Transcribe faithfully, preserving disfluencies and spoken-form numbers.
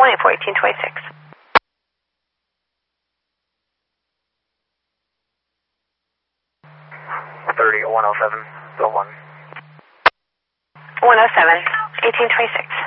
calling for eighteen twenty-six. thirty, one oh seven, Bill one. one oh seven, eighteen twenty-six.